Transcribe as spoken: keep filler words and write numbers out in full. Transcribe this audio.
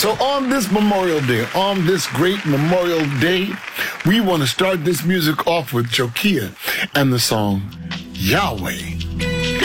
So on this Memorial Day, on this great Memorial Day, we want to start this music off with Chokia and the song Yahweh.